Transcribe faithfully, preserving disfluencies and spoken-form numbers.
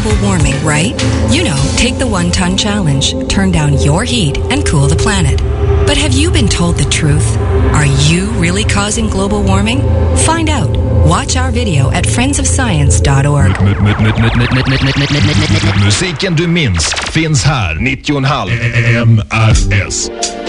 Global warming, right? You know, take the one-ton challenge. Turn down your heat and cool the planet. But have you been told the truth? Are you really causing global warming? Find out. Watch our video at friends of science dot org. Musiken du minns finns här. nittio komma fem M R S.